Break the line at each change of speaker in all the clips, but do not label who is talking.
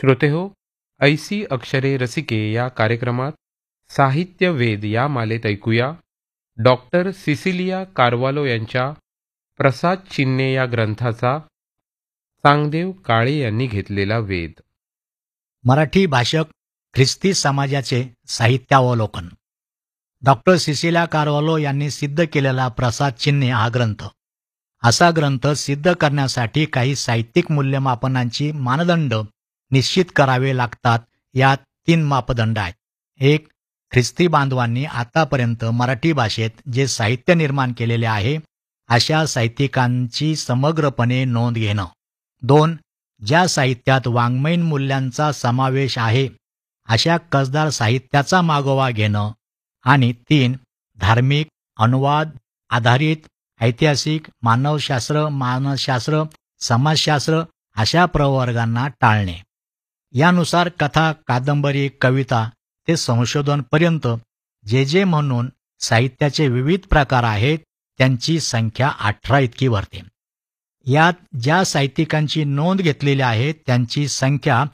श्रोतेहो, ऐसी अक्षरे रसिके या कार्यक्रमात साहित्य वेद या मालेत ऐकूया डॉक्टर सिसिलिया कार्वालो यांच्या प्रसाद चिन्हे या ग्रंथाचा चांगदेव काळे यांनी घेतलेला वेध.
मराठी भाषक ख्रिस्ती समाजाचे साहित्यावलोकन. डॉक्टर सिसिलिया कार्वालो यांनी सिद्ध केलेला प्रसाद चिन्हे हा ग्रंथ. असा ग्रंथ सिद्ध करण्यासाठी काही साहित्यिक मूल्यमापनांची मानदंड निश्चित करावे लागतात. यात 3 मापदंड आहेत. 1. ख्रिस्ती बांधवांनी आतापर्यंत मराठी भाषेत जे साहित्य निर्माण केलेले आहे अशा साहित्यिकांची समग्रपणे नोंद घेणं. 2. ज्या साहित्यात वाङ्मयीन मूल्यांचा समावेश आहे अशा कसदार साहित्याचा मागोवा घेणं. आणि 3. धार्मिक, अनुवाद आधारित, ऐतिहासिक, मानसशास्त्र, समाजशास्त्र अशा प्रवर्गांना टाळणे. यानुसार कथा, कादंबरी, कविता ते संशोधनपर्यंत जे म्हणून साहित्याचे विविध प्रकार आहेत त्यांची संख्या 18 इतकी भरते. यात ज्या साहित्यिकांची नोंद घेतलेली आहे त्यांची संख्या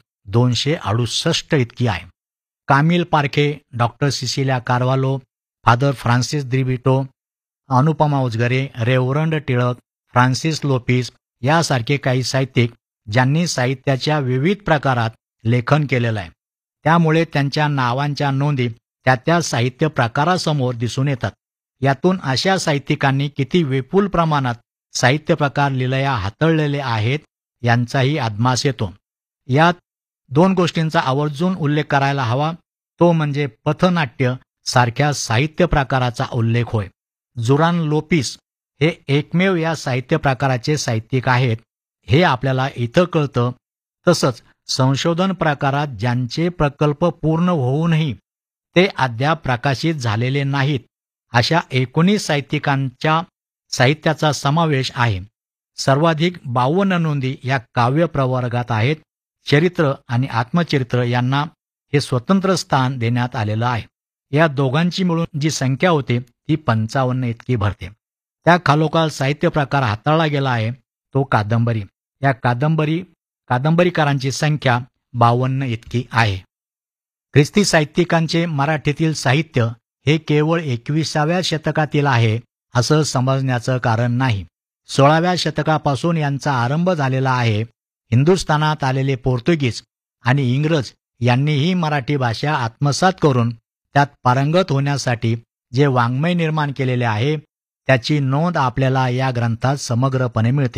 268 इतकी आहे. कामिल Parkhe, doctor Sicilia Carvalho, father Francis Dibrito, Anupama Ujgare, reverend Tilak, Francis Lopes यासारखे काही साहित्यिक ज्यांनी साहित्याच्या विविध प्रकारात लेखन केलेलं आहे. त्यामुळे त्यांच्या नावांच्या नोंदी त्या साहित्य प्रकारासमोर दिसून येतात. यातून अशा साहित्यिकांनी किती विपुल प्रमाणात साहित्य प्रकार लिलया हाताळलेले आहेत यांचाही अदमास येतो. यात 2 गोष्टींचा आवर्जून उल्लेख करायला हवा, तो म्हणजे पथनाट्य सारख्या साहित्य प्रकाराचा उल्लेख होय. जुरान लोपिस हे एकमेव या साहित्य प्रकाराचे साहित्यिक आहेत हे आपल्याला इथं कळतं. तसंच संशोधन प्रकारात ज्यांचे प्रकल्प पूर्ण होऊनही ते अद्याप प्रकाशित झालेले नाहीत अशा 19 साहित्यिकांच्या साहित्याचा समावेश आहे. सर्वाधिक 52 नोंदी या काव्य प्रवर्गात आहेत. चरित्र आणि आत्मचरित्र यांना हे स्वतंत्र स्थान देण्यात आलेलं आहे. या दोघांची मिळून जी संख्या होते ती 55 इतकी भरते. त्या खालोखाल साहित्य प्रकार हाताळला गेला आहे तो कादंबरी. या कादंबरीकारांची संख्या 52 इतकी आहे. ख्रिस्ती साहित्यिकांचे मराठीतील साहित्य हे केवळ 21व्या शतकातील आहे असं समजण्याचं कारण नाही. 16व्या शतकापासून यांचा आरंभ झालेला आहे. हिंदुस्थानात आलेले पोर्तुगीज आणि इंग्रज यांनीही मराठी भाषा आत्मसात करून त्यात पारंगत होण्यासाठी जे वाङ्मय निर्माण केलेले आहे त्याची नोंद आपल्याला या ग्रंथात समग्रपणे मिळते.